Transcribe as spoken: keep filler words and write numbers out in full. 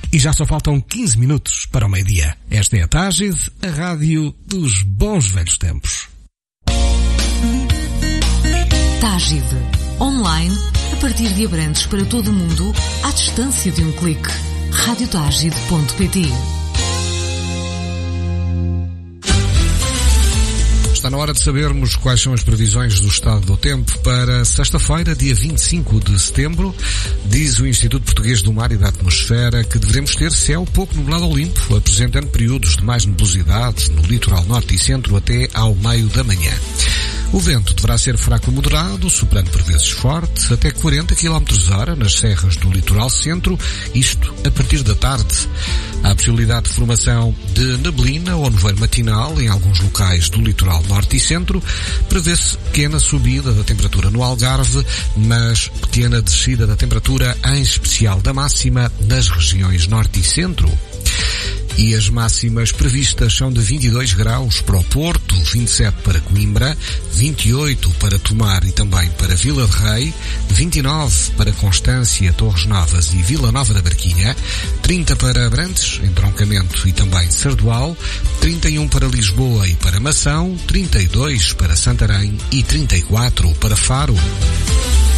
E já só faltam quinze minutos para o meio-dia. Esta é a Tágide, a rádio dos bons velhos tempos. Tágide. Online, a partir de Abrantes para todo o mundo, à distância de um clique. rádio tágide ponto pt. Está na hora de sabermos quais são as previsões do estado do tempo para sexta-feira, dia vinte e cinco de setembro. Diz o Instituto Português do Mar e da Atmosfera que devemos ter céu pouco nublado ou limpo, apresentando períodos de mais nebulosidade no litoral norte e centro até ao meio da manhã. O vento deverá ser fraco moderado, soprando por vezes forte, até quarenta quilómetros hora nas serras do litoral centro, isto a partir da tarde. Há a possibilidade de formação de neblina ou nevoeiro matinal em alguns locais do litoral norte e centro. Prevê-se pequena subida da temperatura no Algarve, mas pequena descida da temperatura, em especial da máxima, nas regiões norte e centro. E as máximas previstas são de vinte e dois graus para o Porto, vinte e sete para Coimbra, vinte e oito para Tomar e também para Vila de Rei, vinte e nove para Constância, Torres Novas e Vila Nova da Barquinha, trinta para Abrantes, Entroncamento e também Sardual, trinta e um para Lisboa e para Mação, trinta e dois para Santarém e trinta e quatro para Faro.